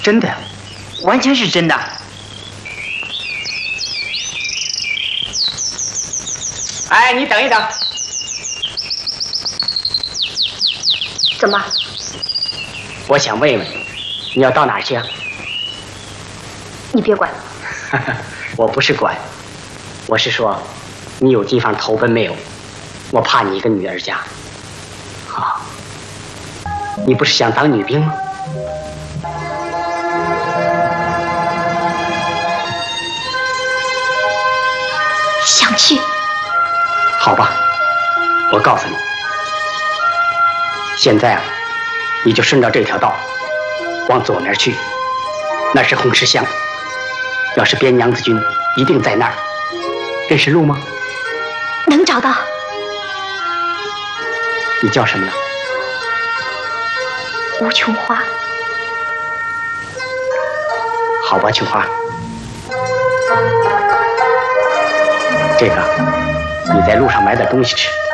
真的呀，完全是真的。哎，你等一等。 怎么？ 我想问问，你要到哪儿去啊？ 你别管。 我不是管，我是说，你有地方投奔没有？我怕你一个女儿家。啊，你不是想当女兵吗？ 想去。 好吧，我告诉你，现在啊，你就顺着这条道，往左面去，那是红石巷。要是边娘子军一定在那儿，认识路吗？ 能找到。 你叫什么呢？ 吴琼花。 好吧，琼花，这个你在路上买点东西吃。